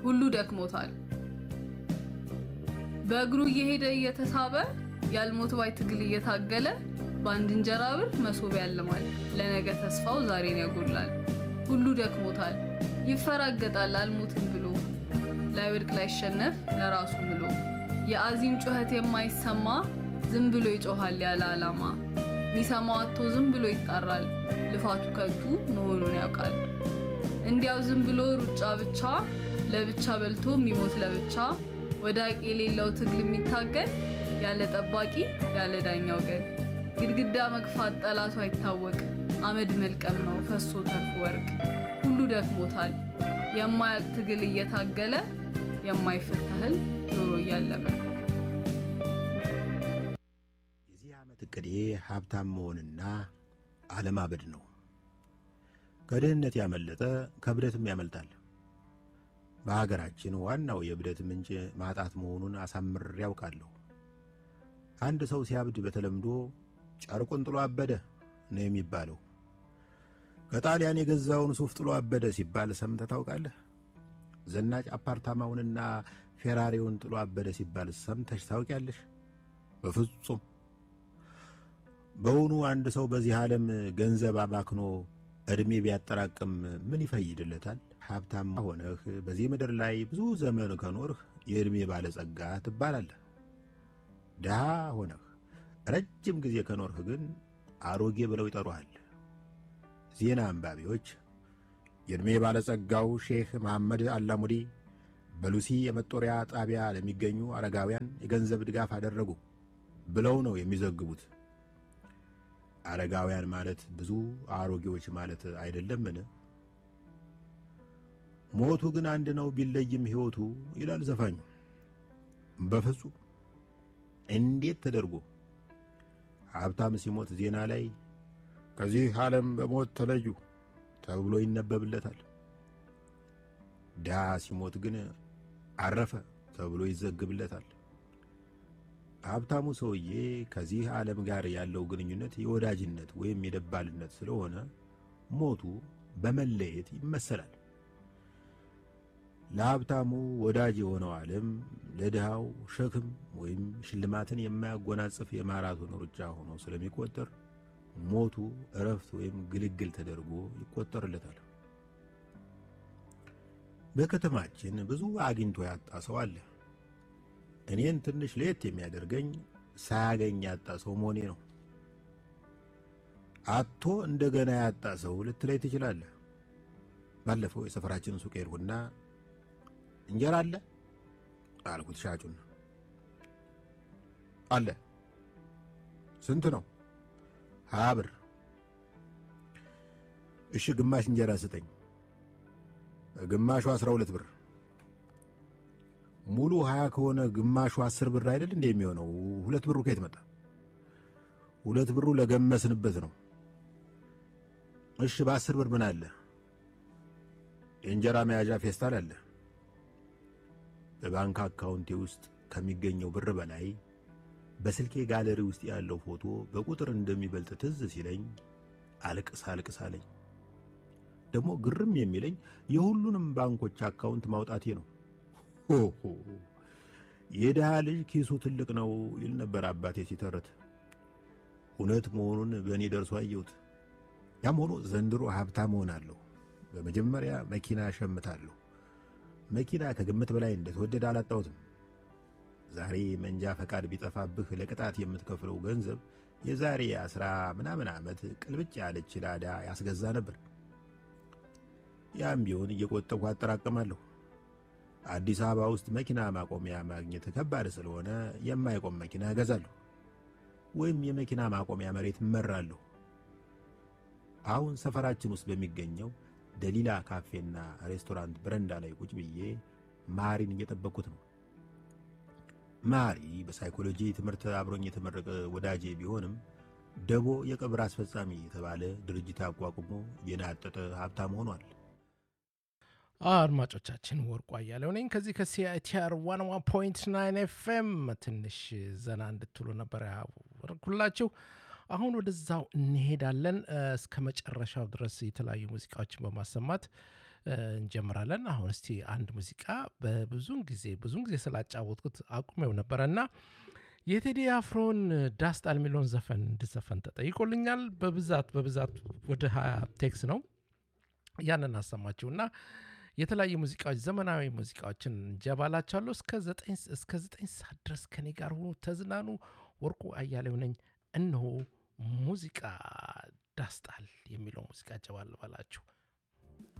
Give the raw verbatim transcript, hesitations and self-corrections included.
ሁሉ ደክሞታል። በእግሩ እየሄደ እየተሳበ ያልሞት ባይ ትግል እየታገለ በአንድ እንጀራ ብር መሶብ ያልማል። ለነገ ተስፋው ዛሬን ያጎላል። ሁሉ ደክሞታል ይፈራገጣል አልሞትም ብሎ ላይወድቅ ላይሸነፍ ለራሱ ብሎ የአዚም ጩኸት የማይሰማ ዝም ብሎ ይጮሃል ያለ ዓላማ ሚሰማው አጥቶ ዝም ብሎ ይጣራል ልፋቱ ከንቱ መሆኑን ያውቃል። እንዲያው ዝም ብሎ ሩጫ ብቻ ለብቻ በልቶ የሚሞት ለብቻ ወዳቂ የሌለው ትግል የሚታገል ያለ ጠባቂ ያለ ዳኛ ወገን ግድግዳ መግፋት ጠላቱ አይታወቅ አመድ መልቀም ነው ፈሶ ተርፎ ወርቅ። ሁሉ ደክሞታል የማያልቅ ትግል እየታገለ የማይፈታህል ዞሮ እያለመ። የዚህ ዓመት እቅዴ ሀብታም መሆንና አለማበድ ነው። ከድህነት ያመለጠ ከብደትም ያመልጣል። በሀገራችን ዋናው የብደት ምንጭ ማጣት መሆኑን አሳምሬ ያውቃለሁ። አንድ ሰው ሲያብድ በተለምዶ ጨርቁን ጥሎ አበደ ነው የሚባለው። ከጣሊያን የገዛውን ሱፍ ጥሎ አበደ ሲባል ሰምተህ ታውቃለህ? ዘናጭ አፓርታማውንና ፌራሪውን ጥሎ አበደ ሲባል ሰምተሽ ታውቂያለሽ? በፍጹም። በእውኑ አንድ ሰው በዚህ ዓለም ገንዘብ አባክኖ እድሜ ቢያጠራቅም ምን ይፈይድለታል? ሀብታም ሆነህ በዚህ ምድር ላይ ብዙ ዘመን ከኖርህ የእድሜ ባለጸጋ ትባላለህ። ድሃ ሆነህ ረጅም ጊዜ ከኖርህ ግን አሮጌ ብለው ይጠሩሃል። ዜና አንባቢዎች የእድሜ ባለጸጋው ሼህ መሐመድ አላሙዲ በሉሲ የመጦሪያ ጣቢያ ለሚገኙ አረጋውያን የገንዘብ ድጋፍ አደረጉ ብለው ነው የሚዘግቡት። አረጋውያን ማለት ብዙ አሮጌዎች ማለት አይደለምን? ሞቱ ግን አንድ ነው ቢለይም ሕይወቱ ይላል ዘፋኙ። በፍጹም። እንዴት ተደርጎ ሀብታም ሲሞት ዜና ላይ ከዚህ ዓለም በሞት ተለዩ ተብሎ ይነበብለታል። ድሃ ሲሞት ግን አረፈ ተብሎ ይዘግብለታል። ሀብታሙ ሰውዬ ከዚህ ዓለም ጋር ያለው ግንኙነት የወዳጅነት ወይም የደባልነት ስለሆነ ሞቱ በመለየት ይመሰላል። ለሀብታሙ ወዳጅ የሆነው ዓለም ለድሃው ሸክም ወይም ሽልማትን የማያጎናጽፍ የማራቶን ሩጫ ሆኖ ስለሚቆጠር ሞቱ እረፍት ወይም ግልግል ተደርጎ ይቆጠርለታል። በከተማችን ብዙ አግኝቶ ያጣ ሰው አለ። እኔን ትንሽ ለየት የሚያደርገኝ ሳያገኝ ያጣ ሰው መሆኔ ነው። አጥቶ እንደገና ያጣ ሰው ልትለይ ትችላለህ። ባለፈው የሰፈራችን ሱቅ ሄድኩና እንጀራ አለ አልኩት ሻጩን። አለ። ስንት ነው? ሀያ ብር። እሺ ግማሽ እንጀራ ስጠኝ። ግማሹ አስራ ሁለት ብር። ሙሉ ሀያ ከሆነ ግማሹ አስር ብር አይደል እንዴ የሚሆነው? ሁለት ብሩ ከየት መጣ? ሁለት ብሩ ለገመስንበት ነው። እሺ በአስር ብር ምን አለ? የእንጀራ መያዣ ፌስታል አለ። በባንክ አካውንቴ ውስጥ ከሚገኘው ብር በላይ በስልኬ ጋለሪ ውስጥ ያለው ፎቶ በቁጥር እንደሚበልጥ ትዝ ሲለኝ አልቅስ አልቅስ አለኝ። ደግሞ ግርም የሚለኝ የሁሉንም ባንኮች አካውንት ማውጣቴ ነው። ሆሆ የድሃ ልጅ ኪሱ ትልቅ ነው ይል ነበር አባቴ ሲተረት። እውነት መሆኑን በእኔ ደርሶ አየሁት። ያም ሆኖ ዘንድሮ ሀብታም ሆናለሁ። በመጀመሪያ መኪና ሸምታለሁ። መኪና ከግምት በላይ እንደተወደደ አላጣሁትም። ዛሬ መንጃ ፈቃድ ቢጠፋብህ ለቅጣት የምትከፍለው ገንዘብ የዛሬ አስራ ምናምን ዓመት ቅልብጭ ያለች ላዳ ያስገዛ ነበር። ያም ቢሆን እየቆጠብኩ አጠራቅማለሁ። አዲስ አበባ ውስጥ መኪና ማቆሚያ ማግኘት ከባድ ስለሆነ የማይቆም መኪና እገዛለሁ ወይም የመኪና ማቆሚያ መሬት እመራለሁ። አሁን ሰፈራችን ውስጥ በሚገኘው ደሊላ ካፌና ሬስቶራንት በረንዳ ላይ ቁጭ ብዬ ማሪን እየጠበቅኩት ነው። ማሪ በሳይኮሎጂ ትምህርት አብሮኝ የተመረቀ ወዳጄ ቢሆንም ደቦ የቀብር አስፈጻሚ የተባለ ድርጅት አቋቁሞ የናጠጠ ሀብታም ሆኗል። አድማጮቻችን ወርቁ አያሌው ነኝ ከዚህ ከሲአይቲአር ዋን ዋን ፖይንት ናይን ኤፍኤም ትንሽ ዘና እንድትሉ ነበር ያወርኩላችሁ። አሁን ወደዛው እንሄዳለን። እስከ መጨረሻው ድረስ የተለያዩ ሙዚቃዎችን በማሰማት እንጀምራለን። አሁን እስቲ አንድ ሙዚቃ በብዙን ጊዜ ብዙን ጊዜ ስላጫወትኩት አቁሜው ነበረና የቴዲ አፍሮን ዳስጣል የሚለውን ዘፈን እንድዘፈን ተጠይቆልኛል። በብዛት በብዛት ወደ ሀያ ቴክስ ነው ያንን አሰማችሁና የተለያዩ ሙዚቃዎች ዘመናዊ ሙዚቃዎችን ጀባላችኋለሁ። እስከ ዘጠኝ እስከ ዘጠኝ ሰዓት ድረስ ከኔ ጋር ሆኖ ተዝናኑ። ወርቁ አያሌው ነኝ። እነሆ ሙዚቃ ዳስጣል የሚለው ሙዚቃ ጀባል ባላችሁ